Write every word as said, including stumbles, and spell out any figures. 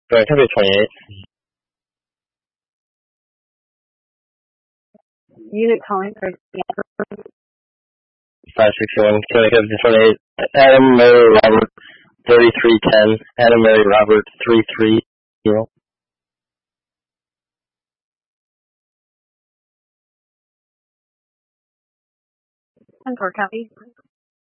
Sorry, February twenty-eighth. Unit calling for five sixty-one, February twenty-eighth. Adam Mary Robert, thirty-three ten. Adam Mary Robert, three three zero. ten four copy.